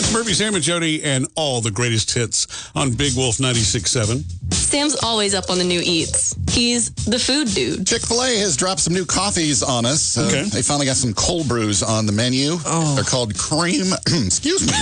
Murphy, Sam, and Jody, and all the greatest hits on Big Wolf 96.7. Sam's always up on the new eats. He's the food dude. Chick-fil-A has dropped some new coffees on us. Okay. They finally got some cold brews on the menu. Oh. They're called cream, excuse me,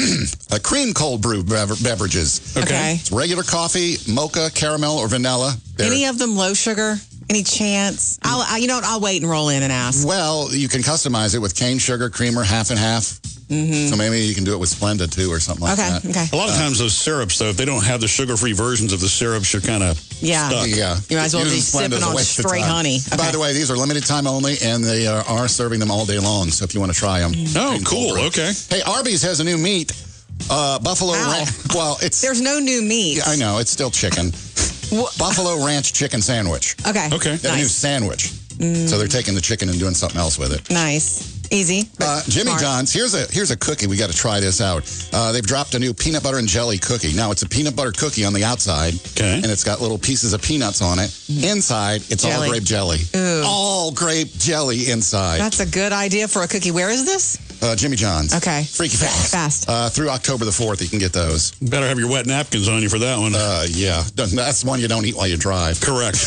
cream cold brew beverages. Okay. It's regular coffee, mocha, caramel, or vanilla. Any of them low sugar? Any chance? I'll wait and roll in and ask. Well, you can customize it with cane sugar, creamer, half and half. Mm-hmm. So maybe you can do it with Splenda, too, or something like that. Okay. A lot of times those syrups, though, if they don't have the sugar-free versions of the syrups, you're kind of stuck. Yeah. You might as well be Using Splenda sipping is a on waste of straight time. honey. Okay. By the way, these are limited time only, and they are serving them all day long. So if you want to try them. Oh, cool. Okay. Hey, Arby's has a new meat. Buffalo Ranch. Well, it's... There's no new meat. Yeah, I know. It's still chicken. Buffalo Ranch chicken sandwich. Okay. Okay. They have a new sandwich. So they're taking the chicken and doing something else with it. Nice. Easy. Jimmy smart. John's, here's a cookie. We got to try this out. They've dropped a new peanut butter and jelly cookie. Now, it's a peanut butter cookie on the outside. Okay. And it's got little pieces of peanuts on it. Inside, it's all Jelly. grape jelly. Ooh. All grape jelly inside. That's a good idea for a cookie. Where is this? Jimmy John's. Okay. Freaky fast. Fast. Through October the 4th, you can get those. Better have your wet napkins on you for that one. Yeah. That's one you don't eat while you drive. Correct.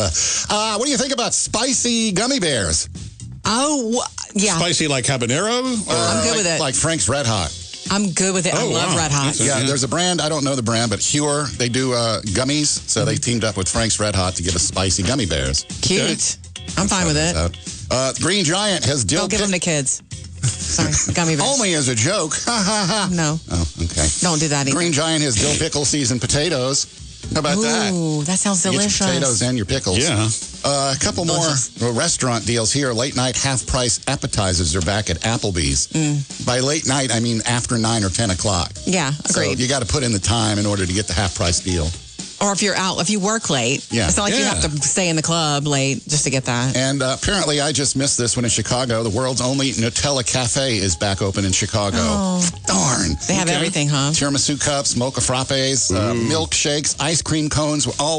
What do you think about spicy gummy bears? Oh, yeah. Spicy like habanero? I'm good with it. Like Frank's Red Hot. I'm good with it. I Oh, love wow. Red Hot. That's Yeah, there's a brand, I don't know the brand, but Hure, they do gummies. So they teamed up with Frank's Red Hot to give us spicy gummy bears. Cute. I'm fine with it. Green Giant has dill Don't give them to kids. Sorry, gummy bears. Only as a joke. Ha ha ha. No, Oh, okay. don't do that either. Green Giant has dill pickle seasoned potatoes. How about that? Ooh, that sounds You get delicious. your potatoes and your pickles. Yeah. A couple Delicious. more restaurant deals here. Late night half price appetizers are back at Applebee's. By late night, I mean after 9 or 10 o'clock. Yeah, So agreed. you got to put in the time in order to get the half price deal. Or if you're out, if you work late, Yeah. it's not like you Yeah. have to stay in the club late just to get that. And apparently, I just missed this one in Chicago. The world's only Nutella Cafe is back open in Chicago. Oh. Darn. They have everything, huh? Tiramisu cups, mocha frappes, milkshakes, ice cream cones, all